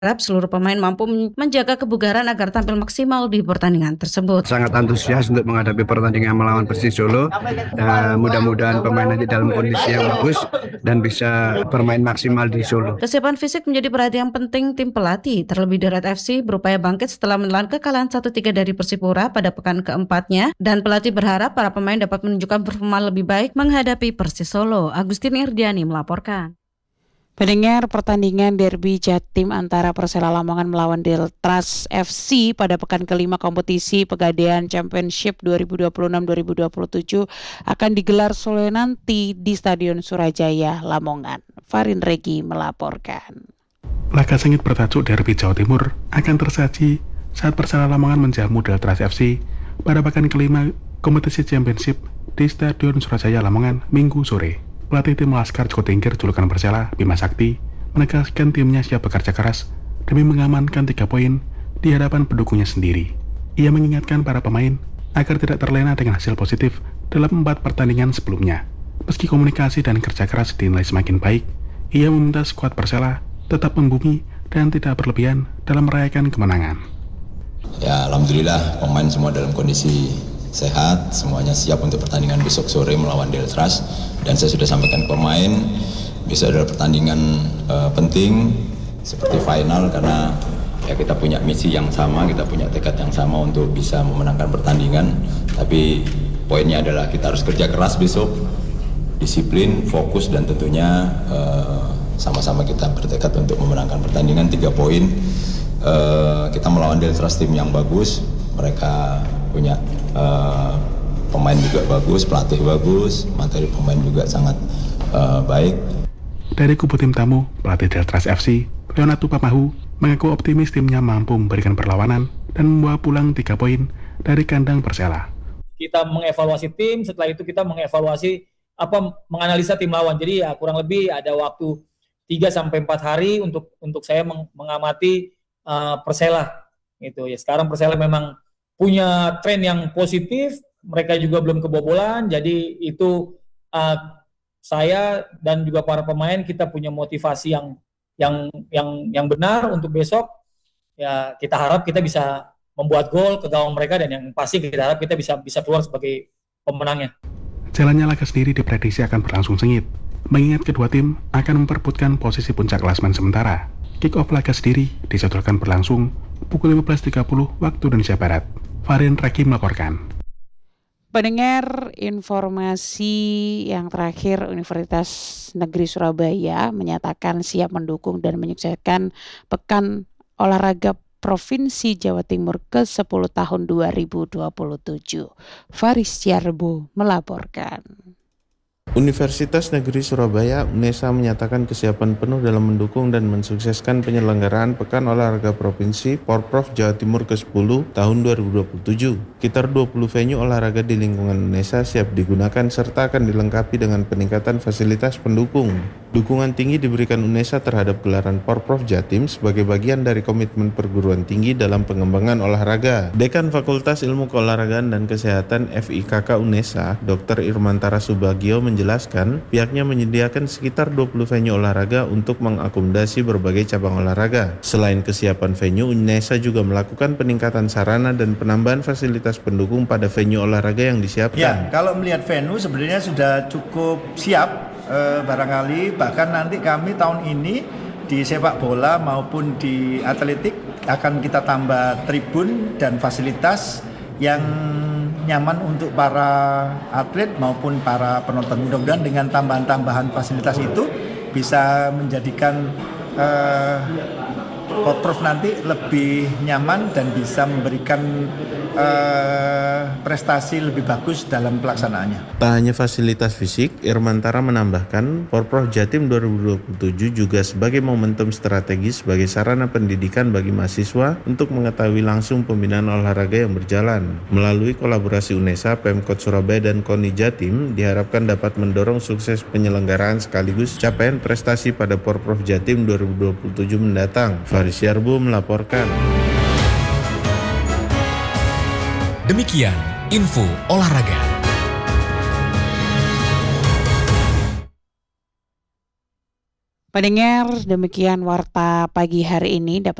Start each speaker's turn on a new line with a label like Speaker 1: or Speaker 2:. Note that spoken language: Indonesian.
Speaker 1: Harap seluruh pemain mampu menjaga kebugaran agar tampil maksimal di pertandingan tersebut.
Speaker 2: Sangat antusias untuk menghadapi pertandingan melawan Persis Solo. Mudah-mudahan pemain nanti dalam kondisi yang bagus dan bisa bermain maksimal di Solo.
Speaker 1: Kesiapan fisik menjadi perhatian penting tim pelatih. Terlebih Darat FC berupaya bangkit setelah menelan kekalahan 1-3 dari Persipura pada pekan keempatnya, dan pelatih berharap para pemain dapat menunjukkan performa lebih baik menghadapi Persis Solo. Agustin Irdiani melaporkan.
Speaker 3: Pendengar, pertandingan derby Jatim antara Persela Lamongan melawan Deltras FC pada pekan kelima kompetisi Pegadaian Championship 2026-2027 akan digelar sore nanti di Stadion Surajaya, Lamongan. Farin Regi melaporkan.
Speaker 4: Laga sengit bertajuk Derby Jawa Timur akan tersaji saat Persela Lamongan menjamu Deltras FC pada pekan kelima kompetisi Championship di Stadion Surajaya, Lamongan, Minggu sore. Pelatih tim Laskar Joko Tingkir julukan Persela, Bima Sakti, menegaskan timnya siap bekerja keras demi mengamankan 3 poin di hadapan pendukungnya sendiri. Ia mengingatkan para pemain agar tidak terlena dengan hasil positif dalam 4 pertandingan sebelumnya. Meski komunikasi dan kerja keras dinilai semakin baik, ia meminta skuad Persela tetap membumi dan tidak berlebihan dalam merayakan kemenangan.
Speaker 5: Ya, alhamdulillah pemain semua dalam kondisi sehat, semuanya siap untuk pertandingan besok sore melawan Deltras. Dan saya sudah sampaikan ke pemain, besok adalah pertandingan penting seperti final, karena ya kita punya misi yang sama, kita punya tekad yang sama untuk bisa memenangkan pertandingan. Tapi poinnya adalah kita harus kerja keras besok, disiplin, fokus, dan tentunya sama-sama kita bertekad untuk memenangkan pertandingan. 3 poin. Kita melawan Deltras, tim yang bagus, mereka punya pemain juga bagus, pelatih bagus, materi pemain juga sangat baik.
Speaker 4: Dari kubu tim tamu, pelatih Deltras FC, Leonardo Pamahu, mengaku optimis timnya mampu memberikan perlawanan dan membawa pulang 3 poin dari kandang Persela.
Speaker 6: Kita mengevaluasi tim, setelah itu kita menganalisa tim lawan. Jadi ya kurang lebih ada waktu 3-4 hari untuk saya mengamati Persela. Gitu ya. Sekarang Persela memang punya tren yang positif, mereka juga belum kebobolan, jadi itu saya dan juga para pemain kita punya motivasi yang benar untuk besok. Ya, kita harap kita bisa membuat gol ke gawang mereka, dan yang pasti kita harap kita bisa keluar sebagai pemenangnya.
Speaker 4: Jalannya laga sendiri diprediksi akan berlangsung sengit, mengingat kedua tim akan memperebutkan posisi puncak klasemen sementara. Kick-off laga sendiri dijadwalkan berlangsung pukul 15.30 waktu Indonesia Barat. Farin Regi melaporkan.
Speaker 3: Pendengar, informasi yang terakhir, Universitas Negeri Surabaya menyatakan siap mendukung dan menyukseskan Pekan Olahraga Provinsi Jawa Timur ke-10 tahun 2027. Faris Yarbo melaporkan.
Speaker 7: Universitas Negeri Surabaya UNESA menyatakan kesiapan penuh dalam mendukung dan mensukseskan penyelenggaraan Pekan Olahraga Provinsi Porprov Jawa Timur ke-10 tahun 2027. Sekitar 20 venue olahraga di lingkungan UNESA siap digunakan serta akan dilengkapi dengan peningkatan fasilitas pendukung. Dukungan tinggi diberikan UNESA terhadap gelaran Porprov Jatim sebagai bagian dari komitmen perguruan tinggi dalam pengembangan olahraga. Dekan Fakultas Ilmu Keolahragaan dan Kesehatan FIKK UNESA, Dr. Irmantara Subagio menjelaskan pihaknya menyediakan sekitar 20 venue olahraga untuk mengakomodasi berbagai cabang olahraga. Selain kesiapan venue, UNESA juga melakukan peningkatan sarana dan penambahan fasilitas pendukung pada venue olahraga yang disiapkan.
Speaker 8: Ya, kalau melihat venue sebenarnya sudah cukup siap. Barangkali bahkan nanti kami tahun ini di sepak bola maupun di atletik akan kita tambah tribun dan fasilitas yang nyaman untuk para atlet maupun para penonton. Mudah-mudahan dengan tambahan-tambahan fasilitas itu bisa menjadikan Porprov nanti lebih nyaman dan bisa memberikan prestasi lebih bagus dalam pelaksanaannya.
Speaker 7: Tak hanya fasilitas fisik, Irmantara menambahkan Porprov Jatim 2027 juga sebagai momentum strategis sebagai sarana pendidikan bagi mahasiswa untuk mengetahui langsung pembinaan olahraga yang berjalan. Melalui kolaborasi UNESA, Pemkot Surabaya dan KONI Jatim diharapkan dapat mendorong sukses penyelenggaraan sekaligus capaian prestasi pada Porprov Jatim 2027 mendatang. Faris Yarbo melaporkan.
Speaker 9: Demikian info olahraga.
Speaker 3: Pendengar, demikian warta pagi hari ini.